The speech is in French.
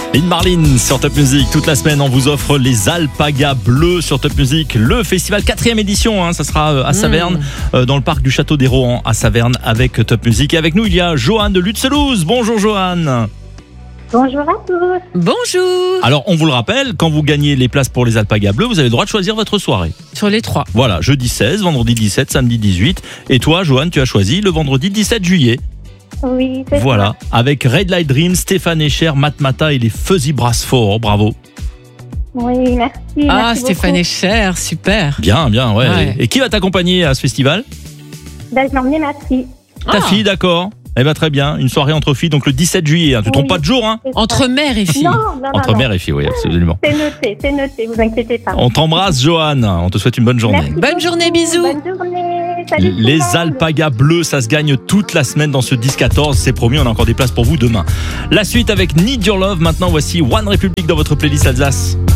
Lynn Marlin sur Top Music. Toute la semaine, on vous offre les alpagas bleus sur Top Music. Le festival 4e édition, ça sera à Saverne, dans le parc du Château des Rohan à Saverne avec Top Music. Et avec nous, il y a Joanne de Lutzelouse. Bonjour Joanne. Bonjour à tous. Bonjour. Alors, on vous le rappelle, quand vous gagnez les places pour les alpagas bleus, vous avez le droit de choisir votre soirée. Sur les 3. Voilà, jeudi 16, vendredi 17, samedi 18. Et toi, Joanne, tu as choisi le vendredi 17 juillet. Oui, c'est Voilà, avec Red Light Dream, Stéphane Escher, Matmata et les Fuzzy Brass Four. Bravo. ça. Oui, merci. Ah, merci Stéphane beaucoup. Escher, super. Bien, ouais. Ouais. Et qui va t'accompagner à ce festival? Je vais emmener ma fille. Ta fille, d'accord. Eh bien, très bien. Une soirée entre filles, donc le 17 juillet. Tu ne trompes pas de jour, hein? C'est ça. Entre mère et fille. Non. Entre mère et fille, oui, absolument. C'est noté, vous inquiétez pas. On t'embrasse, Joanne. On te souhaite une bonne journée. Merci Bonne beaucoup. journée, bisous. Bonne journée. Salut tout le Les monde. alpagas bleus, ça se gagne toute la semaine dans ce 10-14. C'est promis, on a encore des places pour vous demain. La suite avec Need Your Love. Maintenant, voici One Republic dans votre playlist Alsace.